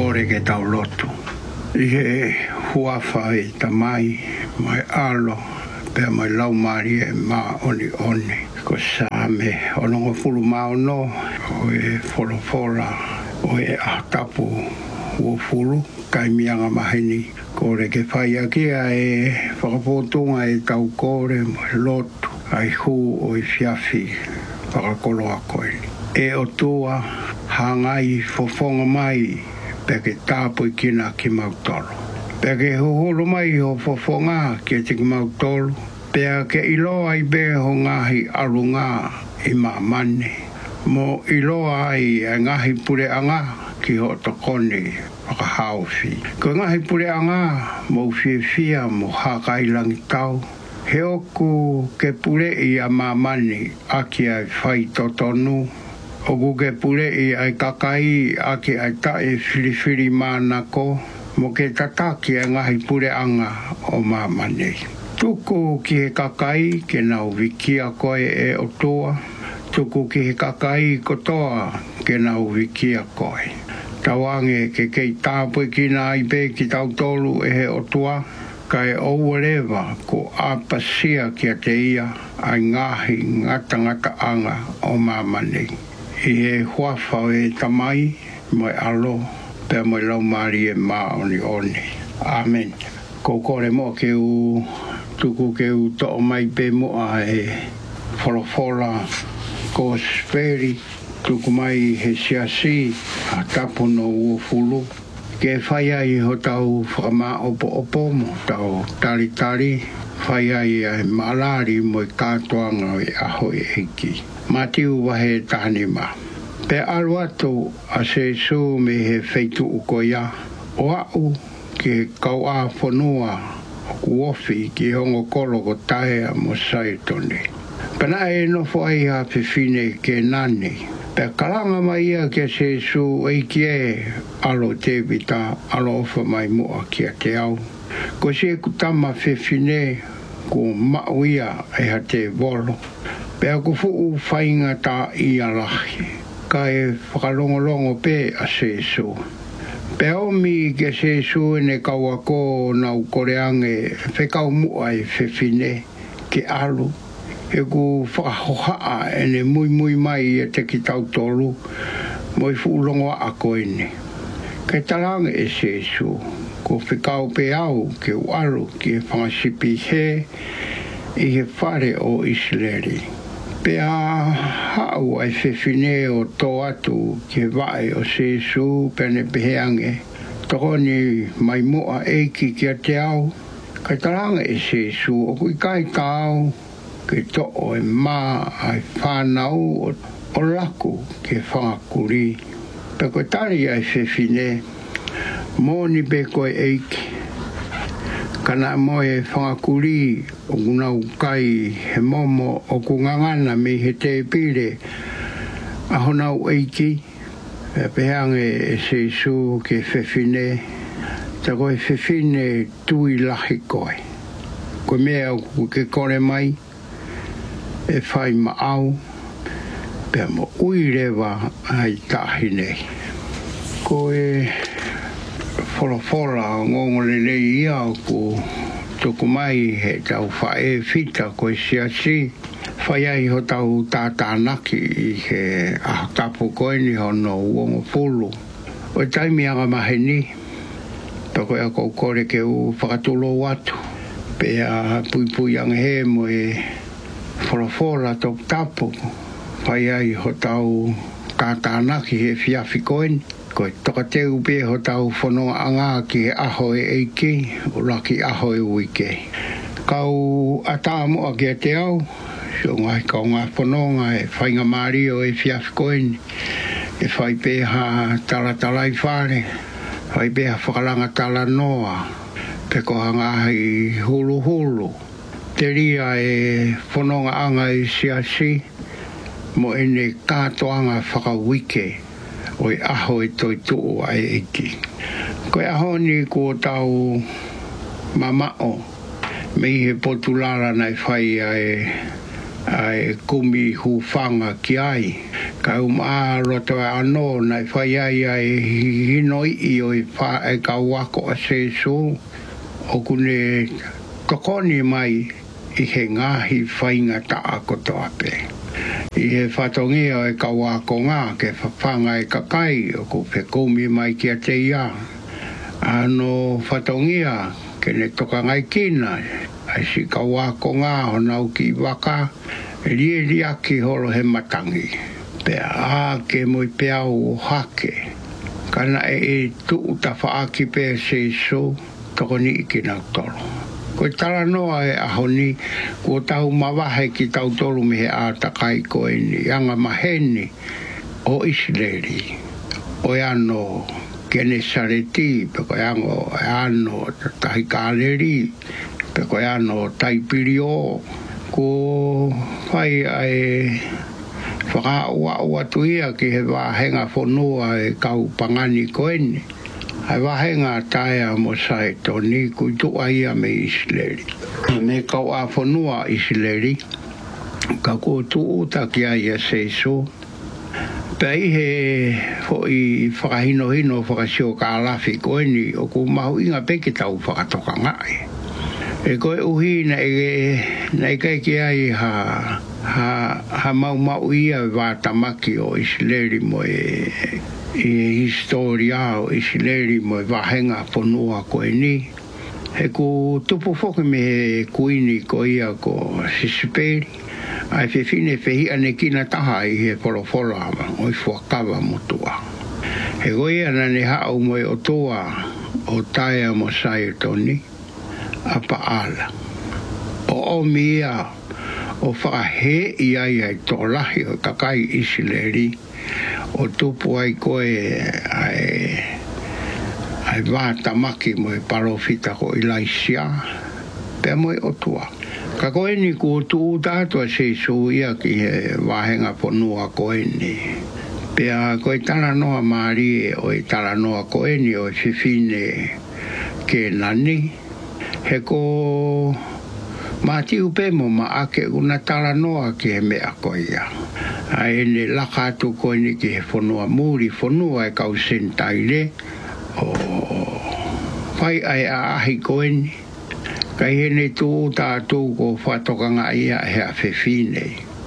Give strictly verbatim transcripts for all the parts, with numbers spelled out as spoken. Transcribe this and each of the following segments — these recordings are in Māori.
kore ke tau lotu. I he huafa e tamai, mai alo, pea mai lau mari e ma oni oni. Ko sa me onongo fulu maono, o e folofora, o e ahtapu ua fulu, kai mianga mahini. Kore ke whai akia e whakapotunga e tau kore mai lotu, ai hu o i fiafi, whakakoloa koe. E o tua, hangai fofonga mai, peke tāpo i kina ki mautolo. Peke huhulu mai ho fofonga ki te ki mautolo, pea ke iloa i be ho ngahi arunga i mamane. Mo iloa ai e ngahi pure anga ki ho tokone whakahauwhi. Ko ngahi pure anga mo whiawhia mo hakailangi tau. He oku ke pure i a mamane aki ai whai totonu. Oku ke pure i ai kakai aki ai tae whiriwhiri mānako. Mo ke tataki a ngahi pure anga o mamane. Tuku ki he kakai ke nau wikia koe e o toa. Tuku ki he kakai kotoa ke nau wikia koe. Tawange ke kei tāpoi ki nā i pe ki tau tolu e he o toa. Kai oualewa ko apasia ki a te ia ai ngahi ngata ngata anga o mamane. I he huafa e tamai mai alo pea mai lau mari e maa oni oni. Amen. Ko kore mo ke u tuku ke u to'o mai pe moa e wholawhola ko speri tuku mai he siasi a tapo no ua fulu. Ke whai ai ho tau whakama opo opo mo tau tari tari. Whai ai ai malari mo i kātoanga e aho e eki. Matiu wahe tahani ma. Pe alu atu a se su me he feitu uko ia. O au ke kau a whanua o kuofi ki hongo kolo ko tahea mo saitone. Pana e nofo ai ha whiwhine ke nane. Pe kalanga mai ia ke se su eiki e alo te vita alo ofa mai mua ki a te au. Ko se kutama whiwhine ko mauia e ha te volo. Pe aku fuu whainga ta i alahi. Ka e whakalongolongo pe a se su. Pe omi ke se su ne kaua ko nau koreange whekau mua e whiwhine ke alu. E ku whakahohaa e ne mui mui mai e te ki tau tolu mo i fuulongo a koene. Kei talanga e se su, ko whekau pe au ke uaru ki e whangasipi he i he whare o Israeli. Pea hau ai whiwhine o tō atu ki wae o se su pene peheange. Tokoni mai moa eiki ki a te au. Kei talanga e se su o kui kai tau ke to'o e mā ai whānau o, o laku ke whangakuri. Pe koe tari ai whiwhine, mōni pe koe eiki. Kana mo e whangakuri o gunau kai he momo o kungangana me he te pire a honau eiki. E pehange e se su ke whiwhine, ta koe whiwhine tui lahi koe. Koe mea o ke kore mai, e whai maau, pia mo uirewa ai tahi nei. Ko e wholawhola ngongole lei ia ko tuku mai he tau whae whita ko e siasi. Whai ai ho tau tātānaki i he ahtapu koeni hono uongo fulu. O taimi anga maheni, toko e ako kore ke u whakatulo watu. Pea pui pui anga he mo e wholawhola tōk tapu, whai ai ho tau tātānaki he whiawhi koen. Koe toka teu pe ho tau whanonga anga ki he aho e eike, o laki aho e uike. Kau atāmua ki a te au, so ngai kau ngā whanonga e whainga maari o e whiawhi koen. E whai pe ha talatalai whare, whai pe ha whakalanga tala noa, pe ko hanga i hulu hulu. Te ria e whanonga anga i siasi, mo ene kātoanga whakawike o i aho e toi tuu ai eki. Koe aho ni ko tau mamao, me he potulara nei whai ai, ai kumi hu whanga ki ai. Ka uma roto ano na whai ai ai hinoi i o i wha e ka wako a se so o kune tokoni mai i he ngahi whainga ta ako to ape. I he whatongi o e ka wako ngā ke whawhanga e kakai o ko whekumi mai ki a te ia. Ano whatongia ke ne toka ngai kina ai si ka wako ngā o nau ki waka rie ria ki holo he matangi. Pea a ke moi pea o hake. Kana e e tuu ta whaaki pea se so toko ni iki nau tolo. Koe tala noa e ahoni kua tau mawahe ki tau tolu me he a takai koe ni anga maheni o Isileli. O ano kene sareti pe koe ango e ano tahi kāleri pe koe ano taipiri o ko whai ai whaka ua ua tuia ki he wahenga whanua e kau pangani koeni. Hai wahenga taia mo sai toni kui tua ia me Isileli. Me kau a whanua Isileli, ka ko tuu ta ki ai a seiso. Pei he hoi whakahino hino whakasio ka alafi koeni o ku mahu inga peki tau whakatoka ngai. E koe uhi na e na e kai ki ai ha ha ha mau mau ia wa tamaki o Isileli mo e e historia o Isileli mo e wahenga whanua koe ni. He ku tupu whoki me he kuini ko ia ko Sisiperi. Ai whiwhine whihi ane kina taha i he wholowholo ama o i whuakawa motua. He goi ana ne hao mo e o toa o taia mo sai toni a paala. O o mia o whakahe i ai ai tōlahi o kakai Isileli o tupu ai koe ai ai wā tamaki mo e parofita ko Ilaisia pia mo e o tua. Ka koe ni ku tuu tātua se su ia ki he wahenga whanua koe ni. Pia koe tala noa maari o e tala noa koe ni o e whiwhine ke nani. He ko mati upe mo ma ake una tala noa ki he mea koe ia. A ene laka atu koe ni ki he whanua muri whanua e kau sentaile o whai ai a ahi koe ni. Kai hene tū tātou ko whatokanga ia he a whiwhine.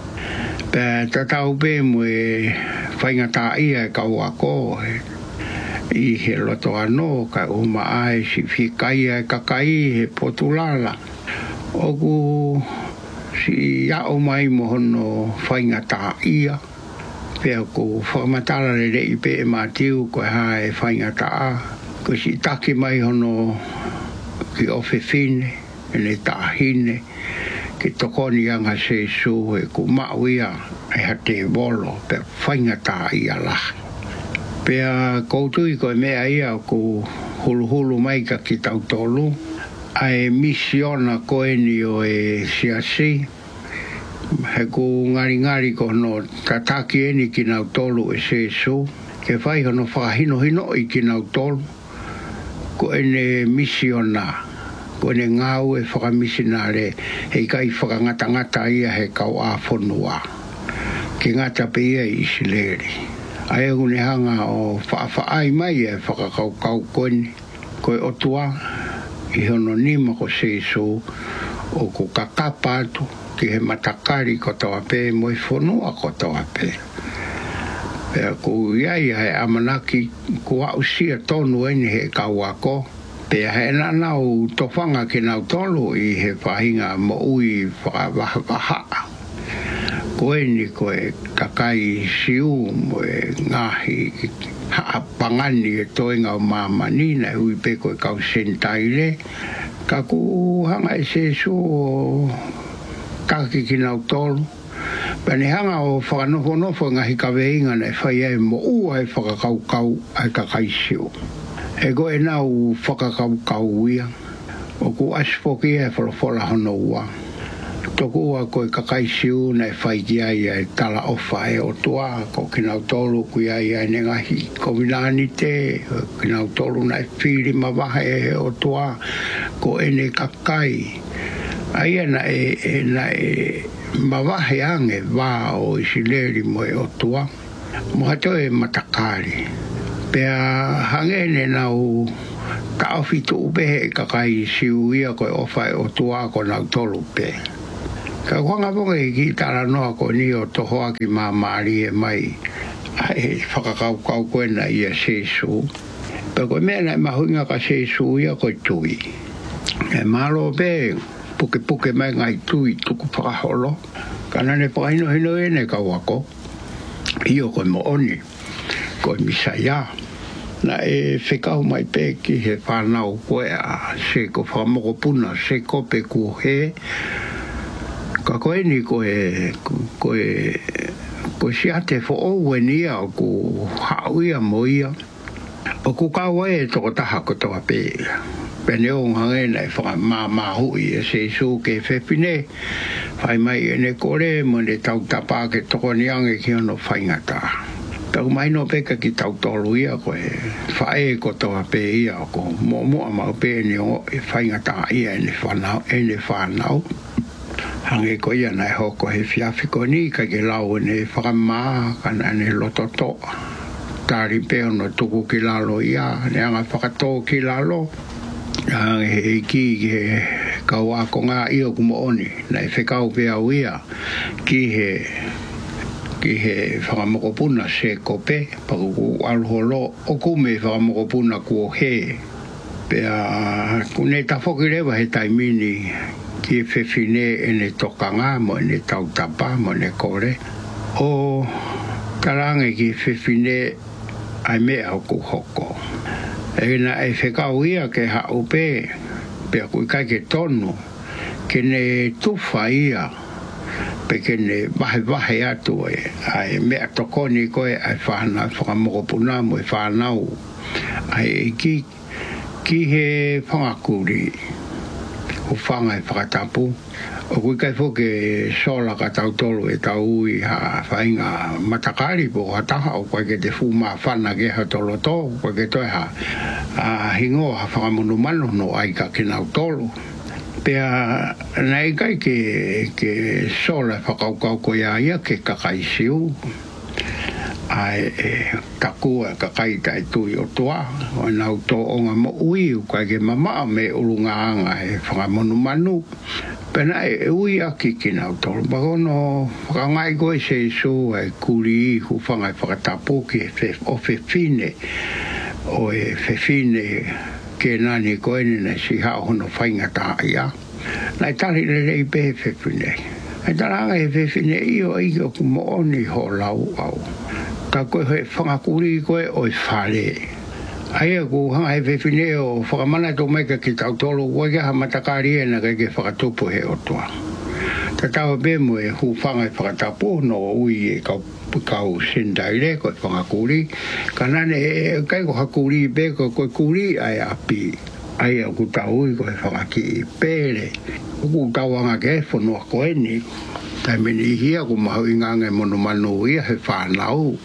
Pea tatau pe mo e whaingata ia e kau ako i he loto anō kai uma ai si whikai e kakai he potulala. Oku si iao mai mo hono whaingata ia. Pea ko whamatala le rei pe e mātiu ko hae whaingata a. Ko si taki mai hono ki ofefine, ene tahine, ki tokoni anga se su e ku mauia e hate bolo, pe whaingata ia lahi. Pea koutui koe mea ia ku hulu hulu mai ka ki tautolu, ai misiona koe ni o e siasi, he ku ngari ngari ko no tataki eni ki nautolu e se su, ke whai hono whakahino hino i ki nautolu, ko ene misiona, ko ene ngau e whakamisinare hei kai whakangatangata ia he kau a whanua. Ki ngata pe ia i Isileli. Ai hune hanga o whaafai mai e whakakau kau koeni, koe otua, i hono nima ko seiso o ko kakapa atu, ki he matakari ko tawa pe mo i whanua ko tawa pe. Pea ko iai hai amanaki ko au sia tonu eni he kau ako. Pea he nanau tofanga ki nau tolu i he whahinga mo ui whakawaha. Ko eni ko e kakai siu mo e ngahi haapangani e toenga o mamanina ui pe ko e kau sentaile. Ka ku hanga e se su o kaki ki nau tolu. Pane hanga o whakanofo nofo ngahi kaweinga ne whai e mo ua e whakakaukau ai kakaisio. E go e nau whakakaukau ia. O ku aspoki e whalafola hono ua. Toku ua koe kakaisio ne whai ki ai e tala ofa e o tua. Ko kinau tolu kui ai ai ne ngahi kominani te. Kinau tolu na e whiri mawaha e o tua. Ko ene kakai. Ai na e, e na e mawahe ange wā o isileri mo e otua. Mo hato e matakari. Pea hangene nau ka awhitu upehe kakai siu ia koe ofa e otua ko nau tolu pe. Ka kuanga ponga i ki tara noa ko ni o tohoa ki mamari e mai ai whakakau kau koena ia sesu. Pea koe mea nai mahuinga ka sesu ia koe tui. E malo pe puke puke mai ngai tui tuku whakaholo. Kana ne pakaino hino e ne kawako. Io koe mo oni. Koe misaya. Na e whekau mai pe ki he whanau koe a se ko whamoko puna se ko pe ku he. Ka koe ni koe koe koe si ate fo oue ni a o ku hau ia mo ia. O ku kaua e toko taha ko toa pe. Pene o ngangena e whaka māmahui e se su ke whepine. Whai mai e ne kore mo ne tau tapa ke toko ni ange ki ono whaingata. Tau mai no peka ki tau tolu ia koe whae ko toa pe ia ko mo mo ama pe ni o e whaingata ia e ne whanau e ne whanau. Hange ko ia nai hoko he whiawhiko ni ka ke lau ne whakamā kana ne lototo. Tari pe ono tuku ki lalo ia ne anga whakatō ki lalo. Hange he ki he kau ako ngā ia kumo oni na e whekau pe au ia ki he ki he whakamokopuna se kope paku alholo o kume whakamokopuna kua he pea kune tafoki rewa he taimini ki e whewhine e ne tokanga mo e ne tautapa mo ne kore o tarange ki e whewhine ai mea o ku hoko e na e whekau ia ke hau pe pea kui kai ke tonu ke ne tuwha ia pe ke ne wahe wahe atu e ai mea tokoni koe ai whana whakamokopuna mo e whanau ai ki ki he whangakuri o whanga e whakatapu o kui kai fōke sola ka tau tolu e tau ui ha whainga matakari po hataha o koe ke te fuma whana ke ha tolo tō koe ke toi ha a hingo ha whakamunu mano no ai ka ke nau tolu pea nei kai ke ke sola whakaukau koe a ia ke kakai siu ai e takua kakai tai tui o toa o nau tō onga mo ui u kai ke mama me urunga anga e whakamunu manu pena e ui aki ki nau tolu bagono whakangai koe se isu e kuri i hu whangai whakatapu ki e o whewhine o e whewhine ke nani koe nina si hao hono whaingata ia nai tari le rei pe whewhine e taranga e whewhine i o i o kumo oni ho lau au ka koe he whangakuri koe o i whare ai ku hanga he whewhine o whakamana tō meka ki tau tolu koe ke ha matakari e na kai ke whakatupu he o toa ta tau be mo e hu whanga e whakatapu no ui e kau kau sendaire koe whangakuri kanane e kai ko hakuri be ko koe kuri ai api ai au ku tau ui koe whangaki pere ku tau anga ke whanua koe ni tai meni hia ku mahu ingange mono manu ia he whanau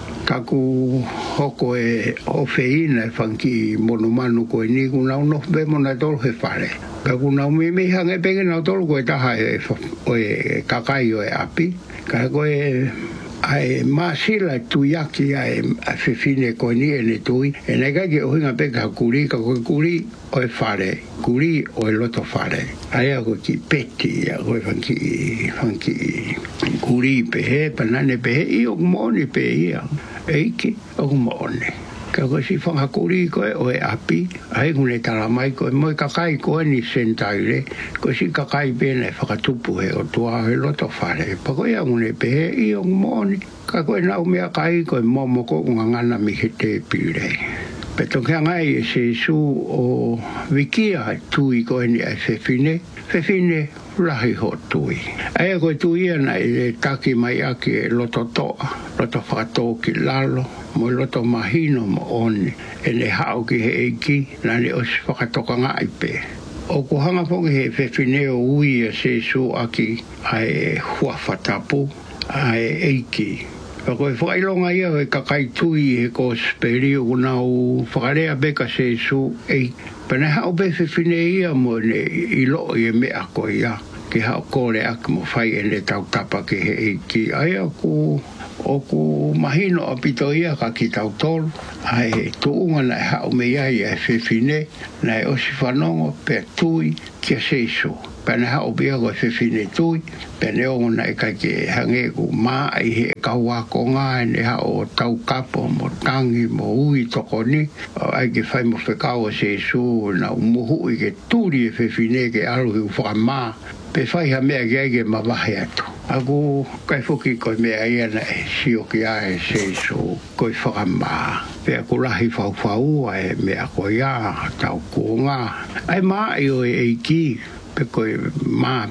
kaku hoko e ofeina e whanki mono manu koe ni ku nau no be mona tolu he whare kaku nau me me hange peke nau tolu koe taha e oe kakai o e api kai koe ai masila tuiaki ai a whewhine koe ni e ne tui e nei kai ke ohinga peka kuri ka koe kuri o e whare kuri o e loto whare ai a koe ki peti a koe whanki whanki kuri pehe panane pehe i o kumoni pe ia eiki o kumoni ka koe si whangakuri koe o e api ai kune tala mai koe moi kakai koe ni sentaire koe si kakai pene whakatupu he o tua he loto whare pa koe a kune pehe i o kumoni ka koe nau mea kai koe momoko unga ngana mi he te pire peto kia ngai e se su o wikia tui koe ni ai whewhine whewhine lahi ho tui ai koe tui ana e taki mai aki e loto toa loto whakatō ki lalo mo loto mahino mo oni e ne hao ki he eiki na ne osi whakatoka ngai pe o ko hanga pongi he whewhine o ui e se su aki ai hua whatapu ai eiki pa koe whakailonga ia e kakai tui he ko speri o nau whakarea beka se su eiki pa ne hao pe whewhine ia mo ne ilo i e mea koe ia ki hao kore ak mo fai e le tau tapa ki he e ki ai aku o ku mahino a pito ia ka ki tau tolu ai tu unga na hao me ia ia e whewhine na e osi whanongo pe tui kia seiso pene hao bia ko e whewhine tui pene ongo na e kai ke hange ku maa i he kaua ko ngā e ne hao tau kapo mo tangi mo ui toko ni ai ke whai mo whekau a seiso na umuhu i ke turi e whewhine ke alu hi whamaa pe whai ha mea ki aige ma wahe atu. Aku kai whuki koe mea ia na e sio ki ae seiso koe whakamaa. Pe aku rahi whau whau e mea koe ia tau kuonga. Ai maa i o e eiki pe koe maa